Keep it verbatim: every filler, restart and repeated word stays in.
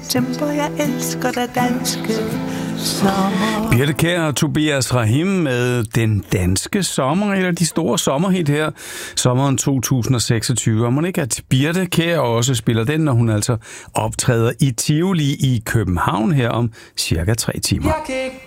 september. Jeg elsker dig danske sommer. Birthe Kjær og Tobias Rahim med Den Danske Sommer, et af de store sommerhit her, sommeren to tusind og seksogtyve. Og må ikke, at Birthe Kjær også spiller den, når hun altså optræder i Tivoli i København her om cirka tre timer. Jeg kan ikke